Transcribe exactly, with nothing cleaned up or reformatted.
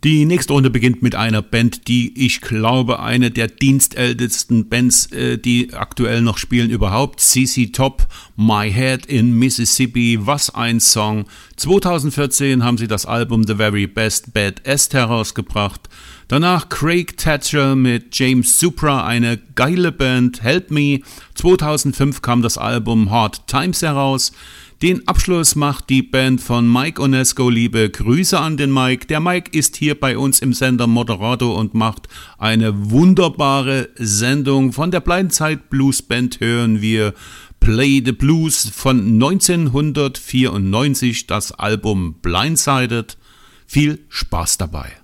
Die nächste Runde beginnt mit einer Band, die ich glaube eine der dienstältesten Bands, äh, die aktuell noch spielen überhaupt. Z Z Top, My Head in Mississippi, was ein Song. zweitausendvierzehn haben sie das Album The Very Best Bad Est herausgebracht. Danach Craig Thatcher mit James Supra, eine geile Band, Help Me. zweitausendfünf kam das Album Hard Times heraus. Den Abschluss macht die Band von Mike Onesco. Liebe Grüße an den Mike. Der Mike ist hier bei uns im Sender Moderator und macht eine wunderbare Sendung. Von der Blindside Blues Band hören wir Play the Blues von neunzehnhundertvierundneunzig, das Album Blindsided. Viel Spaß dabei.